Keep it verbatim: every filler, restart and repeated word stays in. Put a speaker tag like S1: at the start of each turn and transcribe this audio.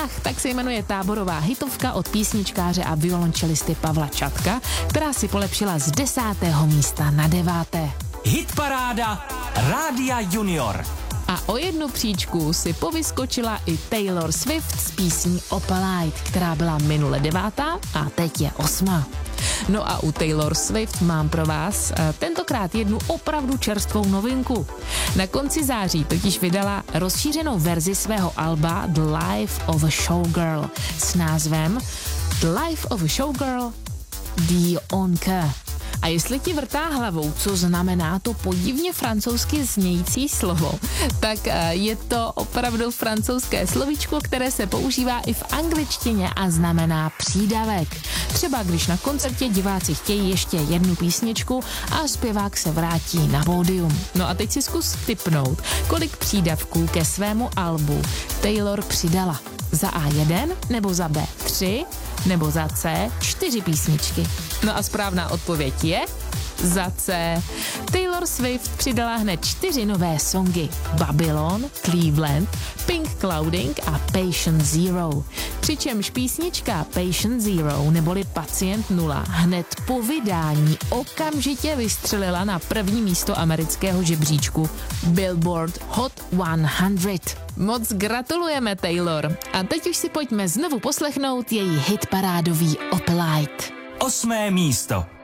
S1: Ach, tak se jmenuje táborová hitovka od písničkáře a violončelisty Pavla Čatka, která si polepšila z desátého místa na deváté.
S2: Hitparáda Rádia Junior.
S1: A o jednu příčku si povyskočila i Taylor Swift s písní Opalite, která byla minule devátá a teď je osmá. No a u Taylor Swift mám pro vás tentokrát jednu opravdu čerstvou novinku. Na konci září totiž vydala rozšířenou verzi svého alba The Life of a Showgirl s názvem The Life of a Showgirl Die Onke. A jestli ti vrtá hlavou, co znamená to podivně francouzsky znějící slovo, tak je to opravdu francouzské slovíčko, které se používá i v angličtině a znamená přídavek. Třeba když na koncertě diváci chtějí ještě jednu písničku a zpěvák se vrátí na pódium. No a teď si zkus tipnout, kolik přídavků ke svému albu Taylor přidala. Za A jedna nebo za B tři nebo za C čtyři písničky. No a správná odpověď je za C. Taylor Swift přidala hned čtyři nové songy: Babylon, Cleveland, Pink Clouding a Patient Zero. Přičemž písnička Patient Zero neboli Pacient nula hned po vydání okamžitě vystřelila na první místo amerického žebříčku Billboard Hot sto. Moc gratulujeme, Taylor. A teď už si pojďme znovu poslechnout její hitparádový Opalite.
S2: Osmé místo.